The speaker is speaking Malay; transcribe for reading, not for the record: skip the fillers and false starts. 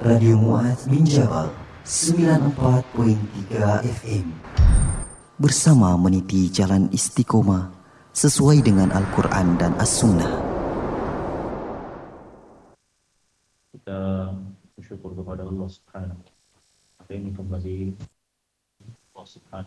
Radio Mu'adz bin Jabal 94.3 FM. Bersama meniti jalan istiqomah sesuai dengan Al-Quran dan As-Sunnah. Kita bersyukur kepada Allah Subhanahu wa taala. Hari ini kembali Allah Subhanahu